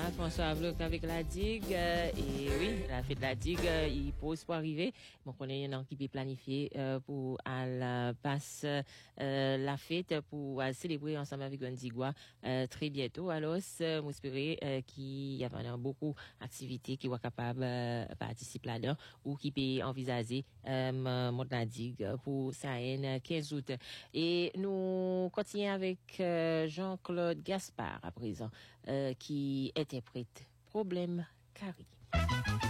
Voilà, François Avloc avec la digue. Et oui, la fête de la digue, il pose pour arriver. Donc, on est un qui peut planifier pour passer la fête pour célébrer ensemble avec Gondigua très bientôt. Alors, j'espère qu'il y a beaucoup d'activités qui soient capables de participer là-dedans ou qui peut envisager mode la digue pour Sahen 15 août. Et nous continuons avec Jean-Claude Gaspard à présent qui interprète Problème Carré.